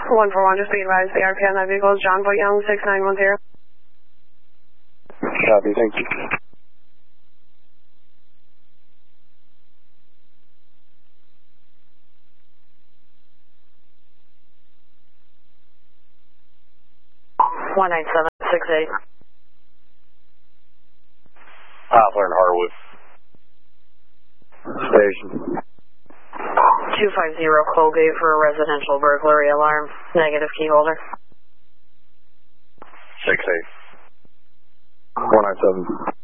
141, just be advised the RP on that vehicle is John Boy Young 6910. Copy, thank you. One 9768. Poplar and Harwood. Station. 250 Colgate for a residential burglary alarm. Negative key holder. 68. 197.